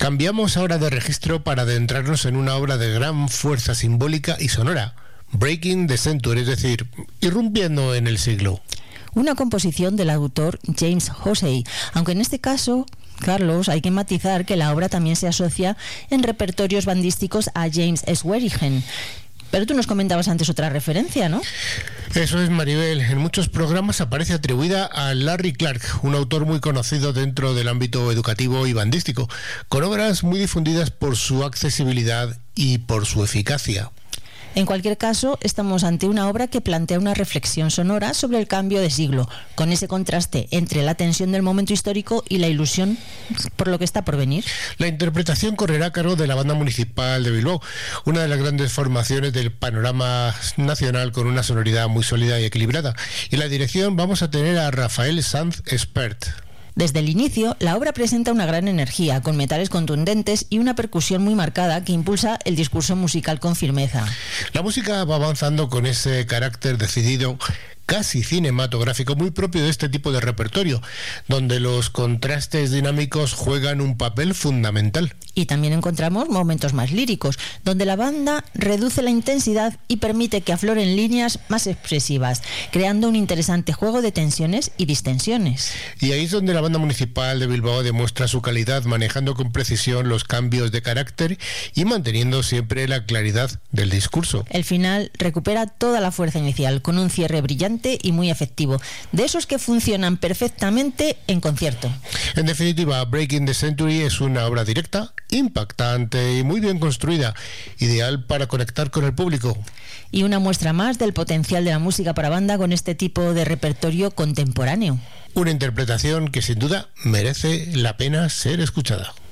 Cambiamos ahora de registro para adentrarnos en una obra de gran fuerza simbólica y sonora, Breaking the Century, es decir, irrumpiendo en el siglo. Una composición del autor James Hosey, aunque en este caso, Carlos, hay que matizar que la obra también se asocia en repertorios bandísticos a James Swearingen. Pero tú nos comentabas antes otra referencia, ¿no? Eso es, Maribel. En muchos programas aparece atribuida a Larry Clark, un autor muy conocido dentro del ámbito educativo y bandístico, con obras muy difundidas por su accesibilidad y por su eficacia. En cualquier caso, estamos ante una obra que plantea una reflexión sonora sobre el cambio de siglo, con ese contraste entre la tensión del momento histórico y la ilusión por lo que está por venir. La interpretación correrá a cargo de la Banda Municipal de Bilbao, una de las grandes formaciones del panorama nacional con una sonoridad muy sólida y equilibrada. Y en la dirección vamos a tener a Rafael Sanz Espert. Desde el inicio, la obra presenta una gran energía, con metales contundentes y una percusión muy marcada que impulsa el discurso musical con firmeza. La música va avanzando con ese carácter decidido, casi cinematográfico, muy propio de este tipo de repertorio, donde los contrastes dinámicos juegan un papel fundamental. Y también encontramos momentos más líricos, donde la banda reduce la intensidad y permite que afloren líneas más expresivas, creando un interesante juego de tensiones y distensiones. Y ahí es donde la Banda Municipal de Bilbao demuestra su calidad, manejando con precisión los cambios de carácter y manteniendo siempre la claridad del discurso. El final recupera toda la fuerza inicial, con un cierre brillante y muy efectivo, de esos que funcionan perfectamente en concierto. En definitiva, Breaking the Century es una obra directa, impactante y muy bien construida, ideal para conectar con el público. Y una muestra más del potencial de la música para banda con este tipo de repertorio contemporáneo. Una interpretación que sin duda merece la pena ser escuchada.